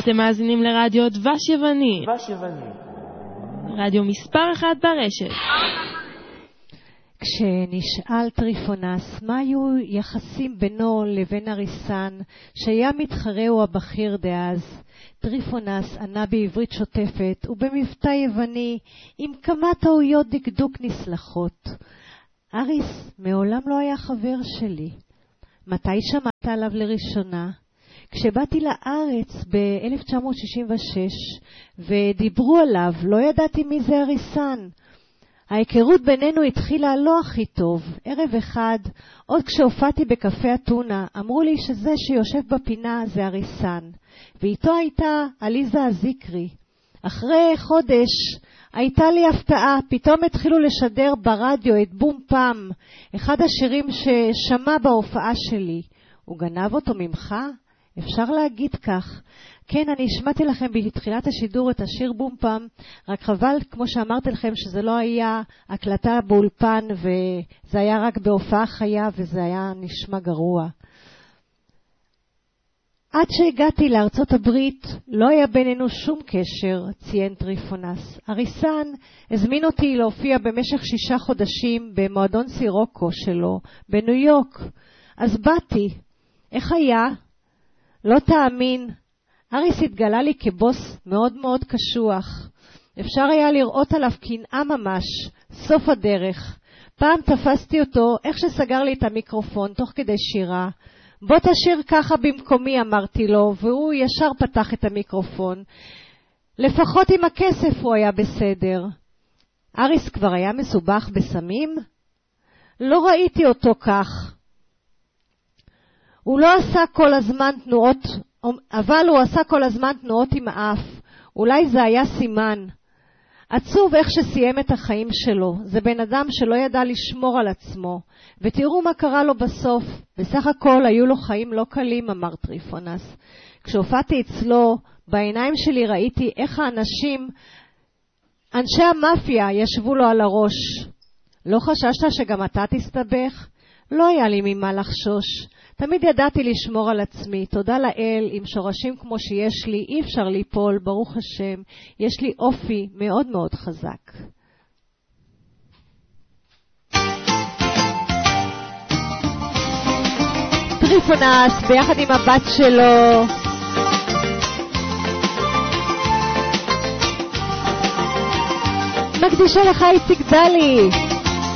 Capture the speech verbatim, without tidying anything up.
אתם מאזינים לרדיו דבש יווני. דבש יווני. רדיו מספר אחד ברשת. כשנשאל טריפונס מה היו יחסים בינו לבין אריסן, שהיה מתחרהו הבכיר דאז, טריפונס ענה בעברית שוטפת ובמבטא יווני עם כמה טעויות דקדוק נסלחות: אריס מעולם לא היה חבר שלי. מתי שמעת עליו לראשונה? כשבאתי לארץ ב-אלף תשע מאות שישים ושש ודיברו עליו, לא ידעתי מי זה אריסן. ההיכרות בינינו התחילה לא הכי טוב. ערב אחד, עוד כשהופעתי בקפה אתונה, אמרו לי שזה שיושב בפינה זה אריסן, ואיתו הייתה עליזה הזיקרי. אחרי חודש הייתה לי הפתעה, פתאום התחילו לשדר ברדיו את בום פעם, אחד השירים ששמע בהופעה שלי. הוא גנב אותו ממך? אפשר להגיד כך. כן, אני השמעתי לכם בתחילת השידור את השיר בום פעם, רק חבל, כמו שאמרתי לכם, שזה לא היה הקלטה באולפן, וזה היה רק בהופעה חיה, וזה היה נשמע גרוע. עד שהגעתי לארצות הברית, לא היה בינינו שום קשר, ציין טריפונס. אריסן הזמין אותי להופיע במשך שישה חודשים במועדון סירוקו שלו, בניו יורק. אז באתי. איך היה? לא תאמין. אריס התגלה לי כבוס מאוד מאוד קשוח. אפשר היה לראות עליו קנאה ממש, סוף הדרך. פעם תפסתי אותו איך שסגר לי את המיקרופון תוך כדי שירה. בוא תשיר ככה במקומי, אמרתי לו, והוא ישר פתח את המיקרופון. לפחות עם הכסף הוא היה בסדר. אריס כבר היה מסובך בסמים? לא ראיתי אותו כך. הוא לא עשה כל הזמן תנועות, אבל הוא עשה כל הזמן תנועות עם האף. אולי זה היה סימן. עצוב איך שסיים את החיים שלו. זה בן אדם שלא ידע לשמור על עצמו. ותראו מה קרה לו בסוף. בסך הכל היו לו חיים לא קלים, אמר טריפונס. כשהופעתי אצלו, בעיניים שלי ראיתי איך האנשים, אנשי המאפיה, ישבו לו על הראש. לא חששת שגם אתה תסתבך? לא היה לי ממה לחשוש. תמיד ידעתי לשמור על עצמי. תודה לאל, עם שורשים כמו שיש לי, אי אפשר ליפול, ברוך השם. יש לי אופי מאוד מאוד חזק. טריפונס ביחד עם הבת שלו. מקדישה לך איציק דלי.